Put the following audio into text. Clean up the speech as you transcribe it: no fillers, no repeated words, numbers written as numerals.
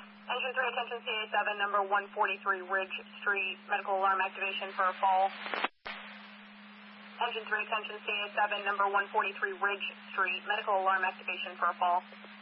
Engine 3, attention CA7, number 143 Ridge Street, medical alarm activation for a fall. Engine 3, attention CA7, number 143 Ridge Street, medical alarm activation for a fall.